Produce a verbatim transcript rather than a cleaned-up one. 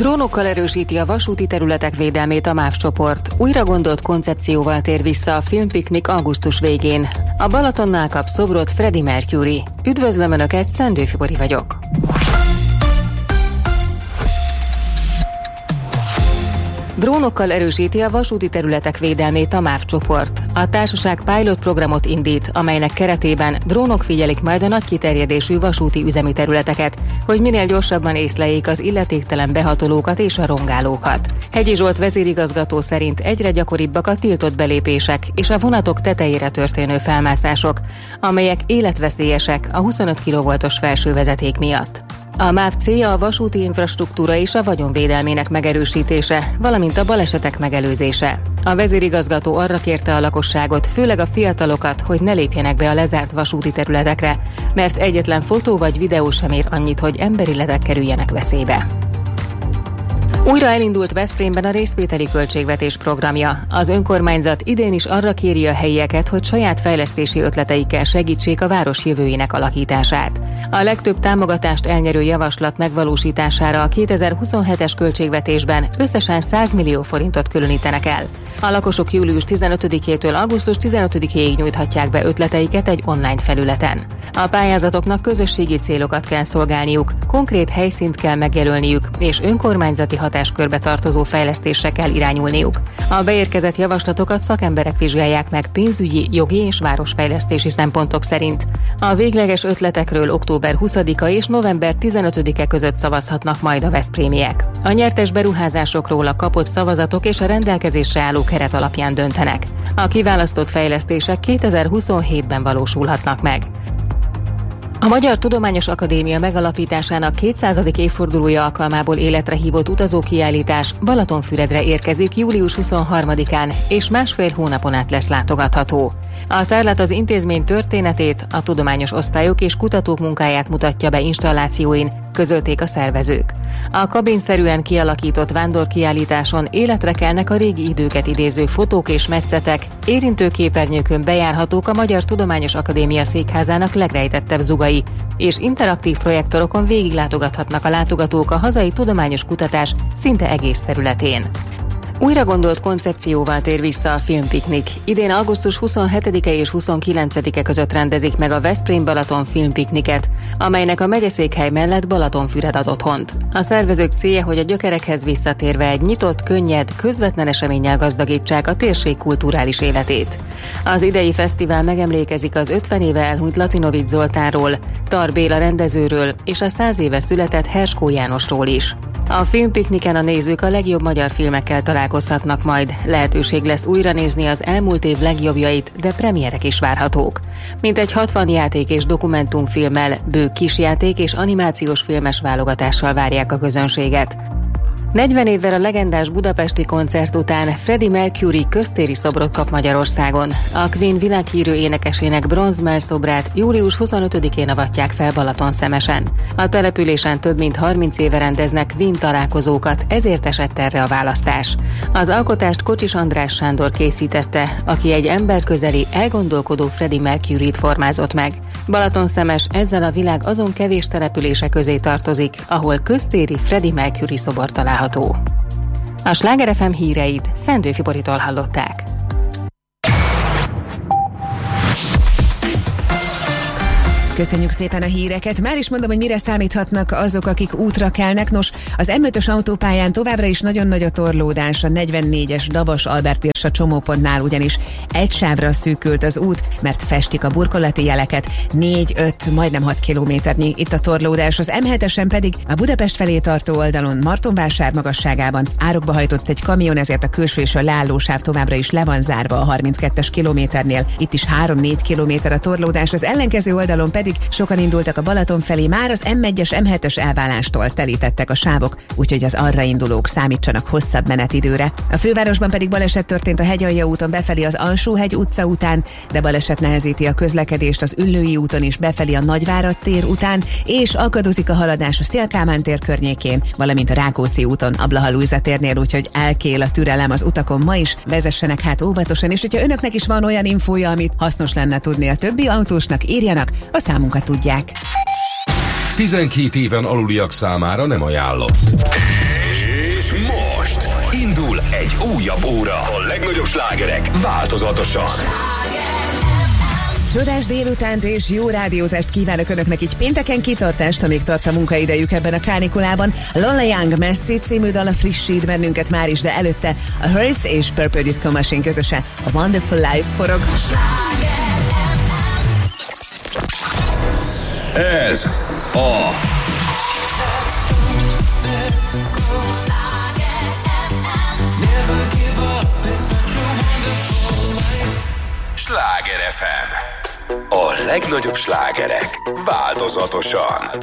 Drónokkal erősíti a vasúti területek védelmét a MÁV csoport. Újra gondolt koncepcióval tér vissza a filmpiknik augusztus végén. A Balatonnál kap szobrot Freddie Mercury. Üdvözlöm Önöket, Szendő Fibori vagyok. Drónokkal erősíti a vasúti területek védelmét a MÁV csoport. A társaság pilot programot indít, amelynek keretében drónok figyelik majd a nagy kiterjedésű vasúti üzemi területeket, hogy minél gyorsabban észleljék az illetéktelen behatolókat és a rongálókat. Hegyi Zsolt vezérigazgató szerint egyre gyakoribbak a tiltott belépések és a vonatok tetejére történő felmászások, amelyek életveszélyesek a huszonöt kilovoltos felsővezeték miatt. A MÁV célja a vasúti infrastruktúra és a vagyonvédelmének megerősítése, valamint a balesetek megelőzése. A vezérigazgató arra kérte a lakosságot, főleg a fiatalokat, hogy ne lépjenek be a lezárt vasúti területekre, mert egyetlen fotó vagy videó sem ér annyit, hogy emberéletek kerüljenek veszélybe. Újra elindult Veszprémben a részvételi költségvetés programja. Az önkormányzat idén is arra kéri a helyieket, hogy saját fejlesztési ötleteikkel segítsék a város jövőjének alakítását. A legtöbb támogatást elnyerő javaslat megvalósítására a kétezer-huszonhetes költségvetésben összesen száz millió forintot különítenek el. A lakosok július tizenötödikétől augusztus tizenötödikéig nyújthatják be ötleteiket egy online felületen. A pályázatoknak közösségi célokat kell szolgálniuk, konkrét helyszínt kell megjelölniük, és önkormányzati hatáskörbe tartozó fejlesztésre kell irányulniuk. A beérkezett javaslatokat szakemberek vizsgálják meg pénzügyi, jogi és városfejlesztési szempontok szerint. A végleges ötletekről október huszadika és november tizenötödike között szavazhatnak majd a veszprémiek. A nyertes beruházásokról a kapott szavazatok és a rendelkezésre álló keret alapján döntenek. A kiválasztott fejlesztések kétezer-huszonhétben valósulhatnak meg. A Magyar Tudományos Akadémia megalapításának kétszázadik évfordulója alkalmából életre hívott utazókiállítás Balatonfüredre érkezik július huszonharmadikán, és másfél hónapon át lesz látogatható. A tárlat az intézmény történetét, a tudományos osztályok és kutatók munkáját mutatja be installációin, közölték a szervezők. A kabinszerűen kialakított vándorkiállításon életre kelnek a régi időket idéző fotók és metszetek, érintő képernyőkön bejárhatók a Magyar Tudományos Akadémia székházának legrejtettebb zugai, és interaktív projektorokon végiglátogathatnak a látogatók a hazai tudományos kutatás szinte egész területén. Újra gondolt koncepcióval tér vissza a filmpiknik. Idén augusztus huszonhetedike és huszonkilencedike között rendezik meg a Veszprém-Balaton filmpikniket, amelynek a megyeszékhely mellett Balatonfüred ad otthont. A szervezők célja, hogy a gyökerekhez visszatérve egy nyitott, könnyed, közvetlen eseménnyel gazdagítsák a térség kulturális életét. Az idei fesztivál megemlékezik az ötven éve elhunyt Latinovics Zoltánról, Tar Béla rendezőről és a száz éve született Herskó Jánosról is. A filmpikniken a nézők a legjobb magyar filmekkel találkozhatnak majd, lehetőség lesz újra nézni az elmúlt év legjobbjait, de premierek is várhatók. Mintegy hatvan játék és dokumentumfilmmel, bő kisjáték és animációs filmes válogatással várják a közönséget. negyven évvel a legendás budapesti koncert után Freddie Mercury köztéri szobrot kap Magyarországon. A Queen világhírű énekesének bronzmell szobrát július huszonötödikén avatják fel Balatonszemesen. A településen több mint harminc éve rendeznek Queen találkozókat, ezért esett erre a választás. Az alkotást Kocsis András Sándor készítette, aki egy emberközeli, elgondolkodó Freddie Mercuryt formázott meg. Balatonszermes ezzel a világ azon kevés települése közé tartozik, ahol köztéri Freddie Mercury szobor található. A Sláger ef em híreit Szendő Fiboritól hallották. Köszönjük szépen a híreket. Már is mondom, hogy mire számíthatnak azok, akik útra kelnek. Nos, az em ötös autópályán továbbra is nagyon nagy a torlódás, a negyvennégyes Davos Albert Irsa csomópontnál ugyanis egy sávra szűkült az út, mert festik a burkolati jeleket. négy-öt, majdnem hat kilométernyi itt a torlódás. Az em hetesen pedig a Budapest felé tartó oldalon Martonvásár magasságában árokba hajtott egy kamion, ezért a külső és a leálló sáv továbbra is le van zárva a harminckettes kilométernél. Itt is három-négy kilométer a torlódás, az ellenkező oldalon pedig sokan indultak a Balaton felé, már az em egyes em hetes elválástól telítettek a sávok, úgyhogy az arra indulók számítsanak hosszabb menetidőre. A fővárosban pedig baleset történt a Hegyalja úton befelé az Alsóhegy utca után, de baleset nehezíti a közlekedést az Üllői úton is befelé a Nagyvárad tér után, és akadozik a haladás a Széll Kálmán tér környékén, valamint a Rákóczi úton a Blaha Lujza térnél, úgyhogy elkél a türelem az utakon ma is, vezessenek hát óvatosan, és hogyha önöknek is van olyan infója, amit hasznos lenne tudni a többi autósnak, írjanak, a számunkat tudják. tizenkét éven aluliak számára nem ajánlott. most indul egy újabb óra. A legnagyobb slágerek változatosan. Csodás délutánt és jó rádiózást kívánok Önöknek így pénteken, kitartást, amíg tart a munkaidejük ebben a kánikulában. Lola Young Messi című dala frissít bennünket már is, de előtte a Hearts és Purple Disco Machine közöse a Wonderful Life forog. Ez a Sláger ef em. A legnagyobb slágerek változatosan.